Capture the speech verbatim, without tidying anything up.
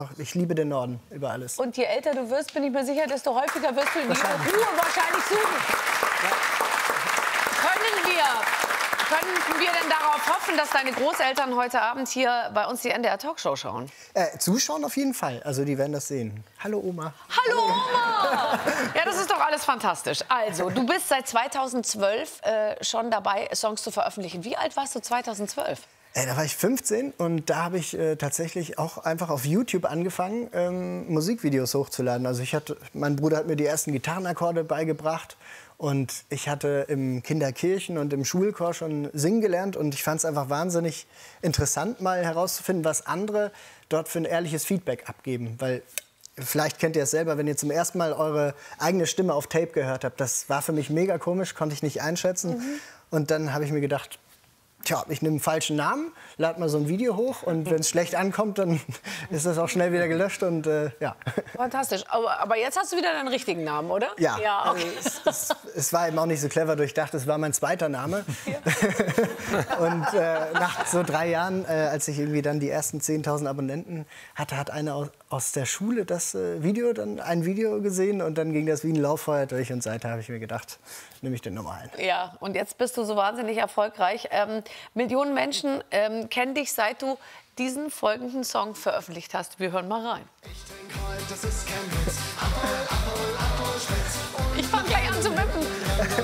Ich liebe den Norden über alles. Und je älter du wirst, bin ich mir sicher, desto häufiger wirst du die Ruhe wahrscheinlich suchen. Ja. Können wir, können wir denn darauf hoffen, dass deine Großeltern heute Abend hier bei uns die N D R Talkshow schauen? Äh, zuschauen auf jeden Fall. Also die werden das sehen. Hallo Oma. Hallo Oma! Ja, das ist doch alles fantastisch. Also, du bist seit zweitausendzwölf äh, schon dabei, Songs zu veröffentlichen. Wie alt warst du zweitausendzwölf? Äh, da war ich fünfzehn und da habe ich äh, tatsächlich auch einfach auf YouTube angefangen, ähm, Musikvideos hochzuladen. Also ich hatte, mein Bruder hat mir die ersten Gitarrenakkorde beigebracht und ich hatte im Kinderkirchen und im Schulchor schon singen gelernt und ich fand es einfach wahnsinnig interessant, mal herauszufinden, was andere dort für ein ehrliches Feedback abgeben. Weil vielleicht kennt ihr es selber, wenn ihr zum ersten Mal eure eigene Stimme auf Tape gehört habt. Das war für mich mega komisch, konnte ich nicht einschätzen. Mhm. Und dann habe ich mir gedacht, tja, ich nehme einen falschen Namen, lade mal so ein Video hoch und wenn es schlecht ankommt, dann ist das auch schnell wieder gelöscht und äh, ja. Fantastisch. Aber, aber jetzt hast du wieder deinen richtigen Namen, oder? Ja, ja okay. also es, es, es war eben auch nicht so clever durchdacht, es war mein zweiter Name. Ja. Und äh, nach so drei Jahren, äh, als ich irgendwie dann die ersten zehntausend Abonnenten hatte, hat einer aus, aus der Schule das äh, Video, dann ein Video gesehen und dann ging das wie ein Lauffeuer durch und seither habe ich mir gedacht, nehme ich den normalen. Ja, und jetzt bist du so wahnsinnig erfolgreich. Ähm, Millionen Menschen ähm, kennen dich, seit du diesen folgenden Song veröffentlicht hast. Wir hören mal rein. Ich denk heute, das ist kein Witz. Apfel, Apfel, Apfel, Spitz. Ich fang gleich an zu wippen.